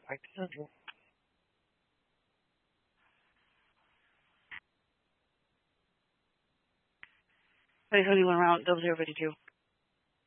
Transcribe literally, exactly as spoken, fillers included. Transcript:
Right. Hey, honey, one round, double zero fifty two.